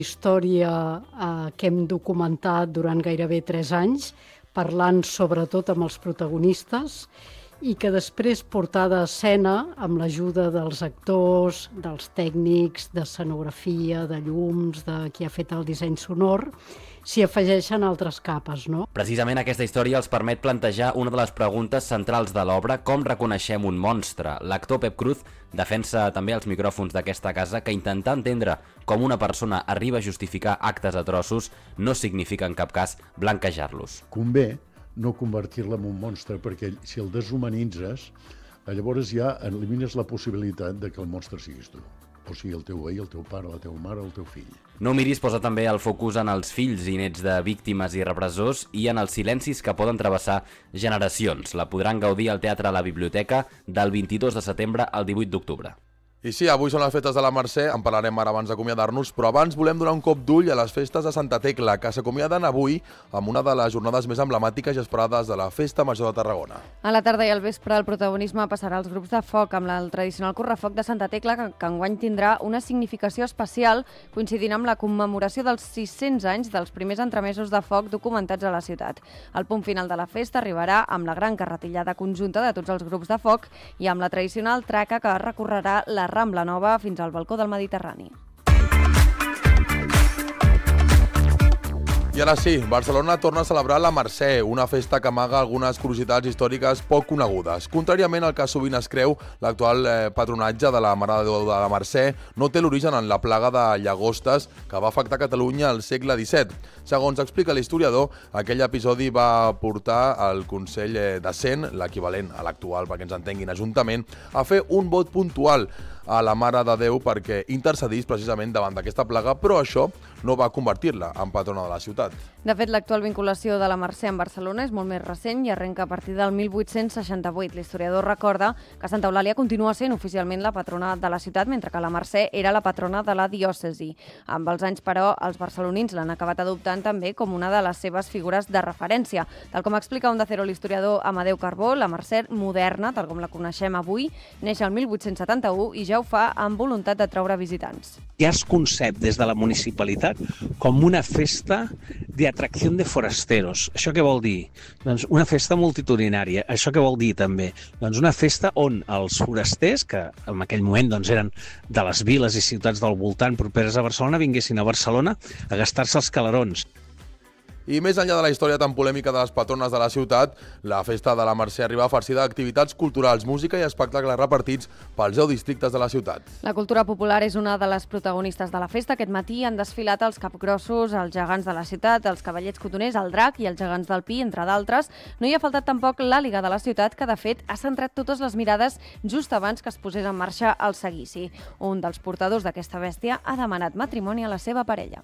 Història que hem documentat durant gairebé 3 anys, parlant sobretot amb els protagonistes, i que després portada a escena amb l'ajuda dels actors, dels tècnics, d'escenografia, de llums, de qui ha fet el disseny sonor, s'hi afegeixen altres capes, no? Precisament aquesta història els permet plantejar una de les preguntes centrals de l'obra: com reconeixem un monstre? L'actor Pep Cruz defensa també als micròfons d'aquesta casa que intentar entendre com una persona arriba a justificar actes atroços no significa en cap cas blanquejar-los. Convé no convertir-la en un monstre, perquè si el deshumanitzes, llavors ja elimines la possibilitat de que el monstre siguis tu. O sigui, el teu veí, el teu pare, la teva mare, el teu fill. No miris posa també el focus en els fills i nets de víctimes i repressors i en els silencis que poden travessar generacions. La podran gaudir al Teatre a la Biblioteca del 22 de setembre al 18 d'octubre. I sí, avui són les festes de la Mercè, en parlarem ara abans d'acomiadar-nos, però abans volem donar un cop d'ull a les festes de Santa Tecla, que s'acomiaden avui amb una de les jornades més emblemàtiques i esperades de la Festa Major de Tarragona. A la tarda i al vespre el protagonisme passarà als grups de foc amb el tradicional correfoc de Santa Tecla, que enguany tindrà una significació especial coincidint amb la commemoració dels 600 anys dels primers entremesos de foc documentats a la ciutat. El punt final de la festa arribarà amb la gran carretillada conjunta de tots els grups de foc i amb la tradicional traca que recorrerà la Rambla Nova fins al balcó del Mediterrani. I ara sí, Barcelona torna a celebrar la Mercè, una festa que amaga algunes curiositats històriques poc conegudes. Contràriament al que sovint es creu, l'actual patronatge de la Mare de Déu de la Mercè no té l'origen en la plaga de llagostes que va afectar Catalunya al segle XVII. Segons explica l'historiador, aquell episodi va portar al Consell de Cent, l'equivalent a l'actual, perquè ens entenguin, Ajuntament, a fer un vot puntual a la Mare de Déu perquè intercedís precisament davant d'aquesta plaga, però això no va convertir-la en patrona de la ciutat. De fet, l'actual vinculació de la Mercè amb Barcelona és molt més recent i arrenca a partir del 1868. L'historiador recorda que Santa Eulàlia continua sent oficialment la patrona de la ciutat, mentre que la Mercè era la patrona de la diòcesi. Amb els anys, però, els barcelonins l'han acabat adoptant també com una de les seves figures de referència. Tal com explica Onda Cero l'historiador Amadeu Carbó, la Mercè moderna, tal com la coneixem avui, neix el 1871 i ja ho fa amb voluntat de traure visitants. Ja es concep des de la municipalitat com una festa d'atracció de forasteros. Això què vol dir? Doncs una festa multitudinària. Això què vol dir també? Doncs una festa on els forasters, que en aquell moment doncs, eren de les viles i ciutats del voltant properes a Barcelona, vinguessin a Barcelona a gastar-se els calarons. I més enllà de la història tan polèmica de les patrones de la ciutat, la festa de la Mercè arriba farcida d'activitats culturals, música i espectacles repartits pels 10 districtes de la ciutat. La cultura popular és una de les protagonistes de la festa. Aquest matí han desfilat els capgrossos, els gegants de la ciutat, els cavallets cotoners, el drac i els gegants del Pi, entre d'altres. No hi ha faltat tampoc l'àliga de la ciutat, que de fet ha centrat totes les mirades just abans que es posés en marxa el seguici. Un dels portadors d'aquesta bèstia ha demanat matrimoni a la seva parella.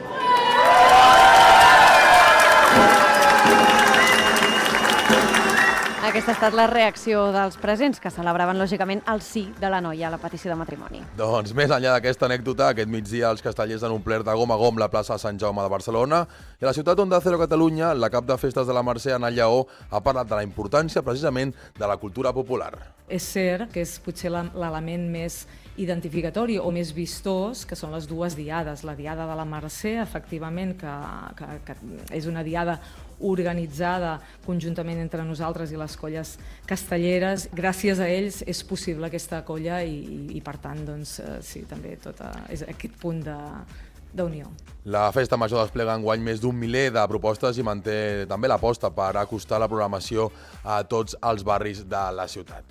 Aquesta ha estat la reacció dels presents, que celebraven lògicament el sí de la noia a la petició de matrimoni. Doncs més enllà d'aquesta anècdota, aquest migdia els castellers han omplert de gom a gom la plaça Sant Jaume de Barcelona i a la ciutat Onda Cero Catalunya, la cap de festes de la Mercè, Ana Lleó, ha parlat de la importància precisament de la cultura popular. És cert que és potser l'element més identificatori o més vistós, que són les dues diades. La diada de la Mercè, efectivament, que és una diada organitzada conjuntament entre nosaltres i les colles castelleres. Gràcies a ells és possible aquesta colla i per tant, doncs, sí, també és aquest punt d'unió. La Festa Major desplega enguany més d'un miler de propostes i manté també l'aposta per acostar la programació a tots els barris de la ciutat.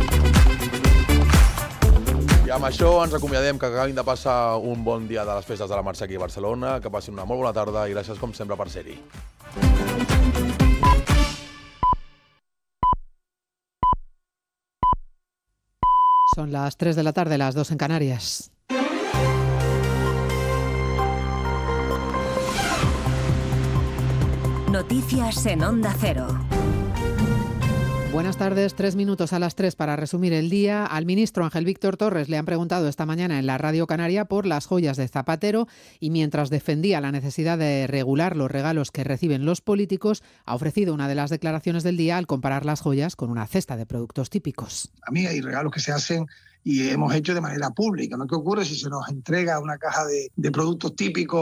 I amb això ens acomiadem, que acabin de passar un bon dia de les festes de la Mercè aquí a Barcelona, que passin una molt bona tarda i gràcies com sempre per ser-hi. Son las 3 de la tarde, las 2 en Canarias. Noticias en Onda Cero. Buenas tardes, 3 minutos a las 3 para resumir el día. Al ministro Ángel Víctor Torres le han preguntado esta mañana en la Radio Canaria por las joyas de Zapatero y mientras defendía la necesidad de regular los regalos que reciben los políticos, ha ofrecido una de las declaraciones del día al comparar las joyas con una cesta de productos típicos. A mí hay regalos que se hacen y hemos hecho de manera pública, ¿no? ¿Qué ocurre si se nos entrega una caja de productos típicos